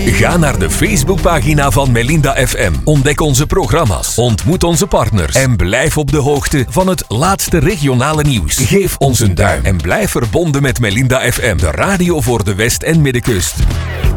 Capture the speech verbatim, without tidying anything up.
Ga naar de Facebookpagina van Melinda F M. Ontdek onze programma's, ontmoet onze partners en blijf op de hoogte van het laatste regionale nieuws. Geef ons een duim en blijf verbonden met Melinda F M, de radio voor de West- en Middenkust.